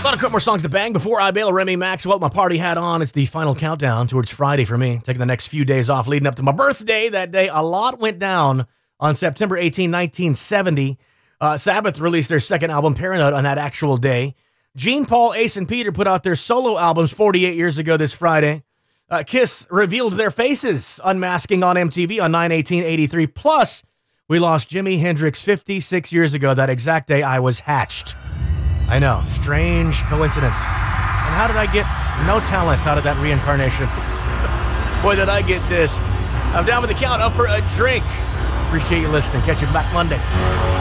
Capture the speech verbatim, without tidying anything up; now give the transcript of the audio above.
Got a couple more songs to bang before I bail. Remy Maxwell, my party hat on. It's the final countdown towards Friday for me. Taking the next few days off leading up to my birthday. That day, a lot went down on September eighteenth, nineteen seventy. Uh, Sabbath released their second album, Paranoid, on that actual day. Gene, Paul, Ace, and Peter put out their solo albums forty-eight years ago this Friday. Uh, Kiss revealed their faces, unmasking on M T V on nine eighteen eighty-three. Plus, we lost Jimi Hendrix fifty-six years ago, that exact day I was hatched. I know, strange coincidence. And how did I get no talent out of that reincarnation? Boy, did I get dissed. I'm down with the count, up for a drink. Appreciate you listening. Catch you back Monday.